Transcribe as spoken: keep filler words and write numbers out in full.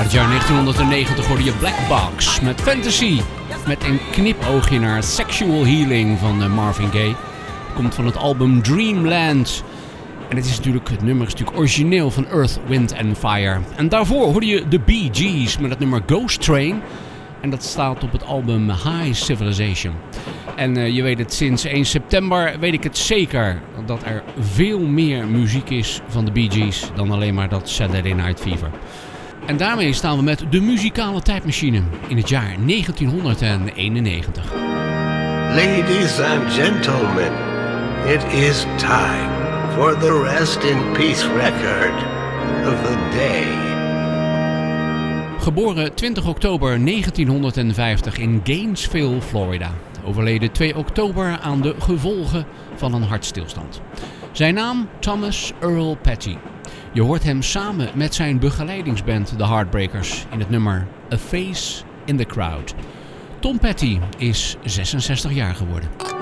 Uit het jaar negentienhonderdnegentig hoorde je Black Box met Fantasy. Met een knipoogje naar Sexual Healing van Marvin Gaye. Het komt van het album Dreamland. En het is natuurlijk, het nummer is natuurlijk origineel van Earth, Wind and Fire. En daarvoor hoorde je de Bee Gees met het nummer Ghost Train. En dat staat op het album High Civilization. En uh, je weet het, sinds eerste september weet ik het zeker dat er veel meer muziek is van de Bee Gees dan alleen maar dat Saturday Night Fever. En daarmee staan we met de muzikale tijdmachine in het jaar negentienhonderdeenennegentig. Ladies and gentlemen, it is time for the Rest in Peace record of the day. Geboren twintig oktober negentienhonderdvijftig in Gainesville, Florida. Overleden twee oktober aan de gevolgen van een hartstilstand. Zijn naam Thomas Earl Petty. Je hoort hem samen met zijn begeleidingsband The Heartbreakers in het nummer A Face in the Crowd. Tom Petty is zesenzestig jaar geworden.